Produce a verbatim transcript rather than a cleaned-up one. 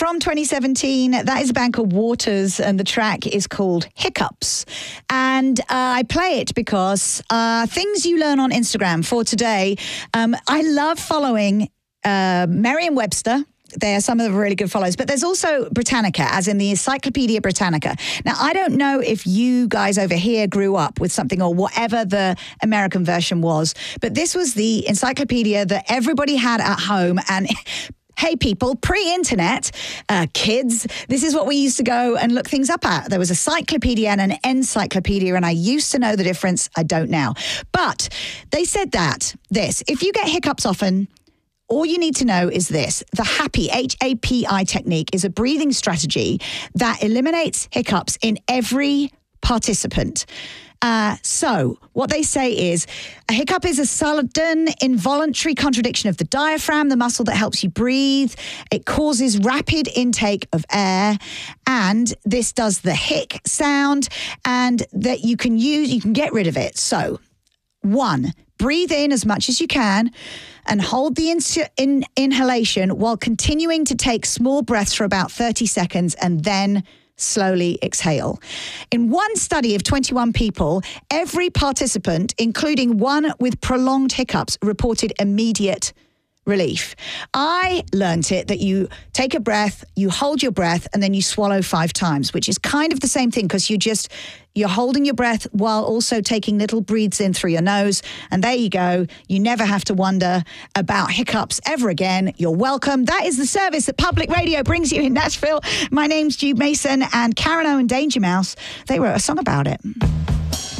from twenty seventeen. That is a band called Waters, and the track is called Hiccups. And uh, I play it because uh, things you learn on Instagram for today. Um, I love following uh, Merriam-Webster. They are some of the really good follows. But there's also Britannica, as in the Encyclopedia Britannica. Now, I don't know if you guys over here grew up with something or whatever the American version was, but this was the encyclopedia that everybody had at home. And hey, people, pre-internet, uh, kids, this is what we used to go and look things up at. There was a cyclopedia and an encyclopedia, and I used to know the difference. I don't now. But they said that, this, if you get hiccups often, all you need to know is this. The HAPI, H A P I technique is a breathing strategy that eliminates hiccups in every participant. Uh, so what they say is a hiccup is a sudden involuntary contradiction of the diaphragm, the muscle that helps you breathe. It causes rapid intake of air, and this does the hic sound, and that you can use, you can get rid of it. So one, breathe in as much as you can and hold the in- in- inhalation while continuing to take small breaths for about thirty seconds and then slowly exhale. In one study of twenty-one people, every participant, including one with prolonged hiccups, reported immediate relief. I learned it that you take a breath, you hold your breath, and then you swallow five times, which is kind of the same thing because you just, you're holding your breath while also taking little breaths in through your nose. And there you go. You never have to wonder about hiccups ever again. You're welcome. That is the service that Public Radio brings you in Nashville. My name's Jude Mason, and Karen O and Danger Mouse, they wrote a song about it.